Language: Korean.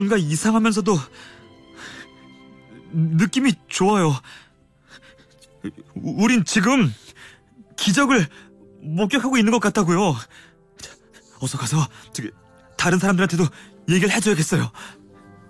뭔가 이상하면서도 느낌이 좋아요. 우린 지금 기적을 목격하고 있는 것 같다고요. 어서 가서 다른 사람들한테도 얘기를 해줘야겠어요.